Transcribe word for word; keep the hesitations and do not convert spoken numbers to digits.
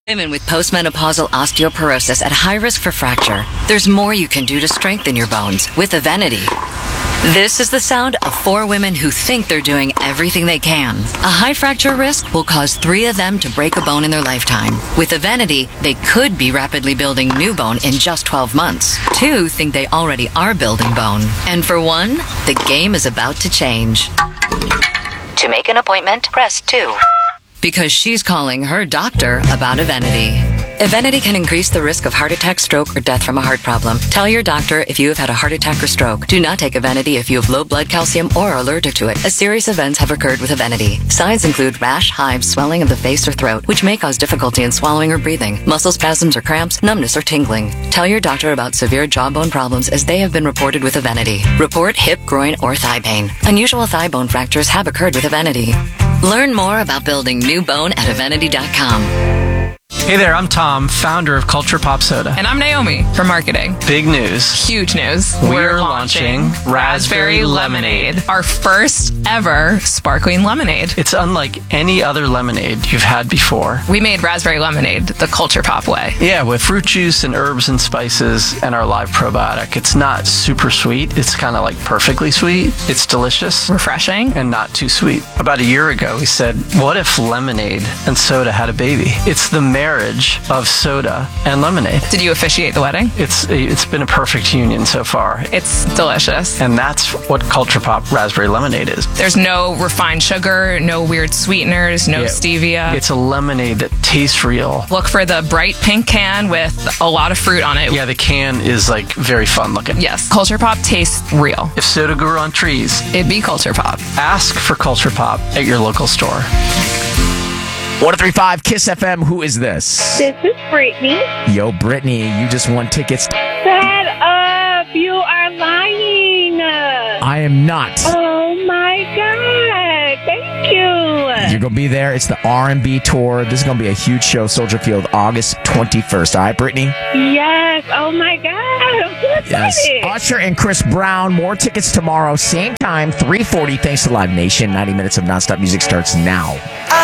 Women with postmenopausal osteoporosis at high risk for fracture. There's more you can do to strengthen your bones with Evenity. This is the sound of four women who think they're doing everything they can. A high fracture risk will cause three of them to break a bone in their lifetime. With Evenity, they could be rapidly building new bone in just twelve months. Two think they already are building bone. And for one, the game is about to change. To make an appointment, press two. Because she's calling her doctor about Evenity. Evenity can increase the risk of heart attack, stroke, or death from a heart problem. Tell your doctor if you have had a heart attack or stroke. Do not take Evenity if you have low blood calcium or are allergic to it, as serious events have occurred with Evenity. Signs include rash, hives, swelling of the face or throat, which may cause difficulty in swallowing or breathing, muscle spasms or cramps, numbness or tingling. Tell your doctor about severe jawbone problems as they have been reported with Evenity. Report hip, groin, or thigh pain. Unusual thigh bone fractures have occurred with Evenity. Learn more about building new bone at Evenity dot com. Hey there, I'm Tom, founder of Culture Pop Soda. And I'm Naomi from marketing. Big news. Huge news. We're, We're launching, launching Raspberry Lemonade. Our first ever sparkling lemonade. It's unlike any other lemonade you've had before. We made raspberry lemonade the Culture Pop way. Yeah, with fruit juice and herbs and spices and our live probiotic. It's not super sweet. It's kind of like perfectly sweet. It's delicious. Refreshing. And not too sweet. About a year ago, we said, what if lemonade and soda had a baby? It's the marriage of soda and lemonade. Did you officiate the wedding? It's it's been a perfect union so far. It's delicious. And that's what Culture Pop Raspberry Lemonade is. There's no refined sugar, no weird sweeteners, no Yeah. stevia. It's a lemonade that tastes real. Look for the bright pink can with a lot of fruit on it. Yeah, the can is like very fun looking. Yes, Culture Pop tastes real. If soda grew on trees, It'd be Culture Pop. ask for Culture Pop at your local store. one oh three point five Kiss F M. Who is this? This is Brittany. Yo, Brittany, you just won tickets. Shut up! You are lying. I am not. Oh my god! Thank you. You're gonna be there. It's the R and B tour. This is gonna be a huge show, Soldier Field, August twenty-first. All right, Brittany. Yes. Oh my god! I'm so Yes. excited. Usher and Chris Brown. More tickets tomorrow, same time, three forty. Thanks to Live Nation. ninety minutes of nonstop music starts now.